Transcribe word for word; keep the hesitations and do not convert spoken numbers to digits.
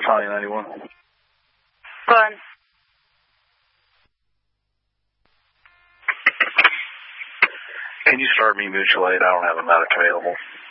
Battalion ninety-one. Go ahead. Can you start me mutual aid? I don't have a medic available.